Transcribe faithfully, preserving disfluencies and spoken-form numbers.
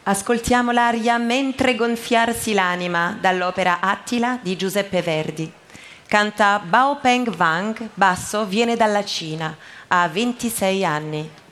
Ascoltiamo l'aria Mentre gonfiarsi l'anima dall'opera Attila di Giuseppe Verdi. Canta Bao Peng Wang, basso, viene dalla Cina, ha ventisei anni.